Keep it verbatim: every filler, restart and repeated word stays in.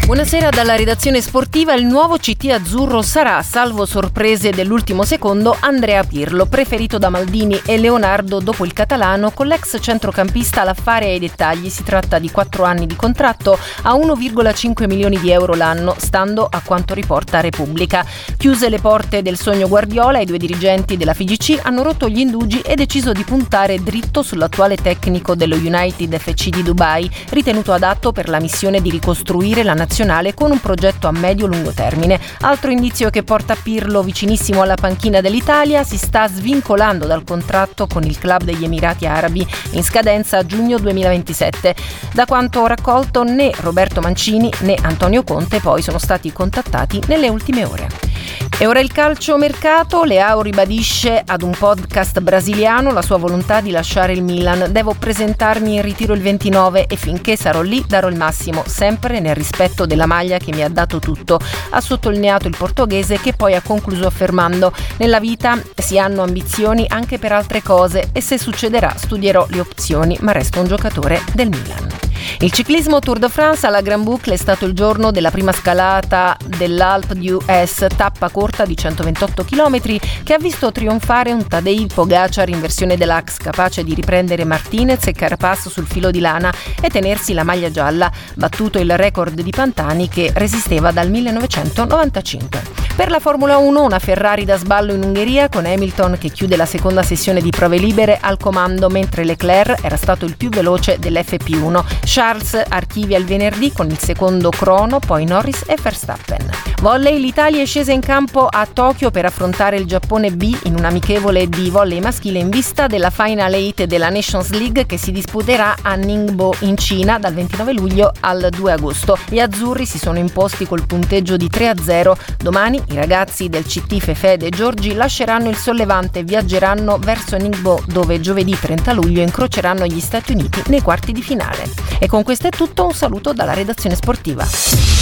Buonasera dalla redazione sportiva. Il nuovo C T azzurro sarà, salvo sorprese dell'ultimo secondo, Andrea Pirlo, preferito da Maldini e Leonardo dopo il catalano. Con l'ex centrocampista l'affare ai dettagli. Si tratta di quattro anni di contratto a uno virgola cinque milioni di euro l'anno, stando a quanto riporta Repubblica. Chiuse le porte del sogno Guardiola, i due dirigenti della F I G C hanno rotto gli indugi e deciso di puntare dritto sull'attuale tecnico dello United F C di Dubai, ritenuto adatto per la missione di ricostruire la nazionale con un progetto a medio-lungo termine. Altro indizio che porta Pirlo vicinissimo alla panchina dell'Italia: si sta svincolando dal contratto con il club degli Emirati Arabi in scadenza a giugno duemilaventisette. Da quanto raccolto, né Roberto Mancini né Antonio Conte poi sono stati contattati nelle ultime ore. E ora il calciomercato. Leao ribadisce ad un podcast brasiliano la sua volontà di lasciare il Milan. Devo presentarmi in ritiro il ventinove e finché sarò lì darò il massimo, sempre nel rispetto della maglia che mi ha dato tutto, ha sottolineato il portoghese, che poi ha concluso affermando: nella vita si hanno ambizioni anche per altre cose e se succederà studierò le opzioni, ma resto un giocatore del Milan. Il ciclismo Tour de France alla Grand Boucle è stato il giorno della prima scalata dell'Alpe d'Huez, tappa corta di centoventotto chilometri che ha visto trionfare un Tadej Pogacar in versione deluxe, capace di riprendere Martinez e Carapaz sul filo di lana e tenersi la maglia gialla, battuto il record di Pantani che resisteva dal millenovecentonovantacinque. Per la Formula uno, una Ferrari da sballo in Ungheria, con Hamilton che chiude la seconda sessione di prove libere al comando, mentre Leclerc era stato il più veloce dell'F P uno. Charles archivia il venerdì con il secondo crono, poi Norris e Verstappen. Volley: l'Italia è scesa in campo a Tokyo per affrontare il Giappone B in un amichevole di volley maschile in vista della Final eight della Nations League che si disputerà a Ningbo in Cina dal ventinove luglio al due agosto. Gli azzurri si sono imposti col punteggio di tre a zero. Domani i ragazzi del C T Fefede e Giorgi lasceranno il sollevante e viaggeranno verso Ningbo, dove giovedì trenta luglio incroceranno gli Stati Uniti nei quarti di finale. E con questo è tutto, un saluto dalla redazione sportiva.